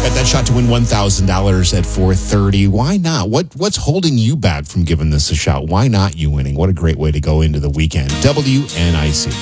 Got that shot to win $1,000 at 4:30. Why not? What's holding you back from giving this a shot? Why not you winning? What a great way to go into the weekend. WNIC.